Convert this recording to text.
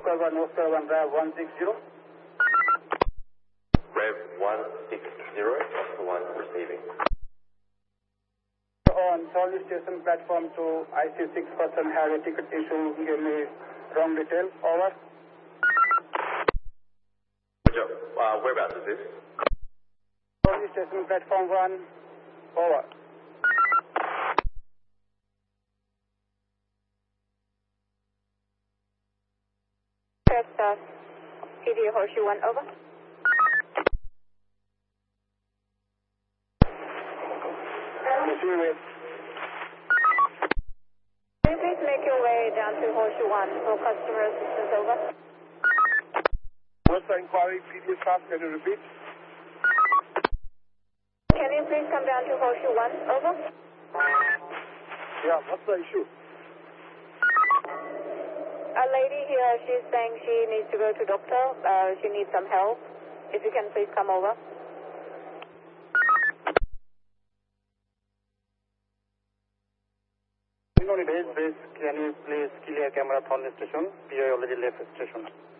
Oscar 1, Rev 160. Rev 160, Oscar 1 receiving. On Charlie Station platform to IC 6 person had a ticket issue, gave me wrong details. Over. Whereabouts is this? Charlie Station platform 1. Over. Staff, PD Horseshoe 1, over. Receive it. Can you please make your way down to Horseshoe 1 for customer assistance, over? What's the inquiry? PD staff, can you repeat? Can you please come down to Horseshoe 1, over? Yeah, what's the issue? A lady here, she's saying she needs to go to doctor. She needs some help. If you can please come over. Base, can you please clear camera from the station? We already left the station.